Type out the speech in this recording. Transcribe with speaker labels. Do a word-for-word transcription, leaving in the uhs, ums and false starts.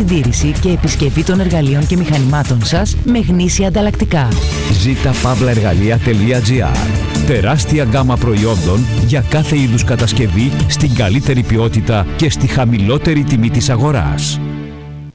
Speaker 1: συντήρηση και επισκευή των εργαλείων και μηχανημάτων σας με γνήσια ανταλλακτικά.
Speaker 2: ζήτα παύλα εργαλεία τελεία τζι άρ. Τεράστια γκάμα προϊόντων για κάθε είδους κατασκευή στην καλύτερη ποιότητα και στη χαμηλότερη τιμή της αγοράς.